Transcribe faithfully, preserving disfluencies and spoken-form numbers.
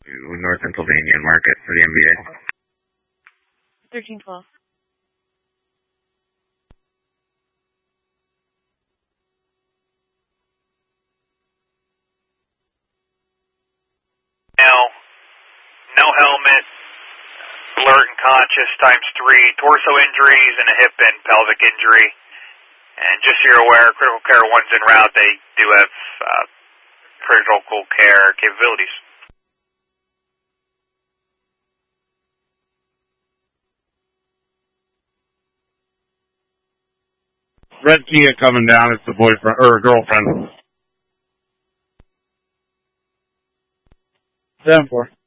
North Pennsylvania Market for the M B A. thirteen twelve. Now, no helmet, alert and conscious times three, torso injuries and a hip and pelvic injury. And just so you're aware, critical care one's en route. They do have uh, critical care capabilities. Red Kia coming down. It's the boyfriend or girlfriend. seven four.